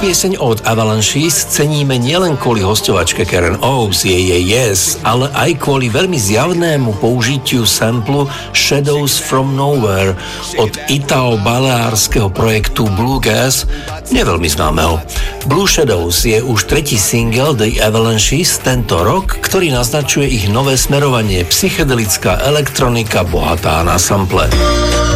pieseň od Avalanches ceníme nielen kvôli hostovačke Karen O's, jej Yes, ale aj kvôli veľmi zjavnému použitiu samplu Shadows from Nowhere od italo-baleárskeho projektu Bluegas, neveľmi známeho. Blue Shadows je už tretí single The Avalanches tento rok, ktorý naznačuje ich nové smerovanie, psychedelická elektronika bohatá na sample.